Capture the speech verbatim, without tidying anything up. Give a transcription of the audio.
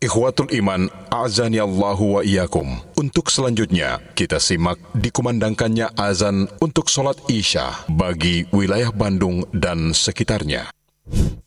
Ikhwatul Iman, a'zani Allahu wa iyyakum. Untuk selanjutnya, kita simak dikumandangkannya azan untuk sholat Isya bagi wilayah Bandung dan sekitarnya.